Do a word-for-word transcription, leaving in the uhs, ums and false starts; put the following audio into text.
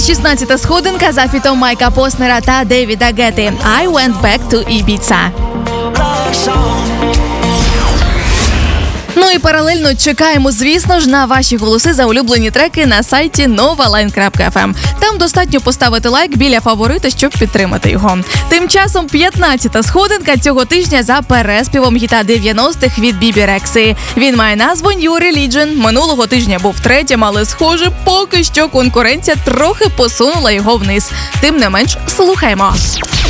шістнадцята сходинка за фітом Майка Поснера та Девіда Гетти «I went back to Ibiza». Ну і паралельно чекаємо, звісно ж, на ваші голоси за улюблені треки на сайті новалайн крапка еф ем. Там достатньо поставити лайк біля фаворита, щоб підтримати його. Тим часом п'ятнадцята сходинка цього тижня за переспівом хіта дев'яностих від Бібі Рекси. Він має назву New Religion. Минулого тижня був третім, але, схоже, поки що конкуренція трохи посунула його вниз. Тим не менш, слухаймо.